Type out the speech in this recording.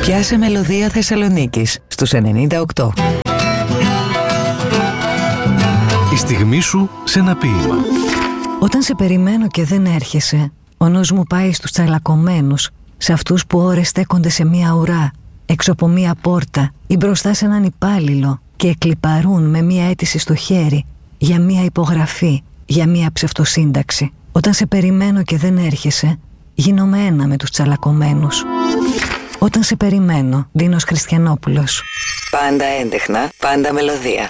Πιάσε μελωδία Θεσσαλονίκης στους 98. Η στιγμή σου σε ένα ποίημα. Όταν σε περιμένω και δεν έρχεσαι, ο νους μου πάει στους τσαλακωμένους, σε αυτούς που ώρες στέκονται σε μία ουρά, έξω από μία πόρτα ή μπροστά σε έναν υπάλληλο και εκλιπαρούν με μία αίτηση στο χέρι για μία υπογραφή, για μία ψευτοσύνταξη. Όταν σε περιμένω και δεν έρχεσαι, γίνομαι ένα με τους τσαλακωμένους. Όταν σε περιμένω, Δίνος Χριστιανόπουλος. Πάντα έντεχνα, πάντα μελωδία.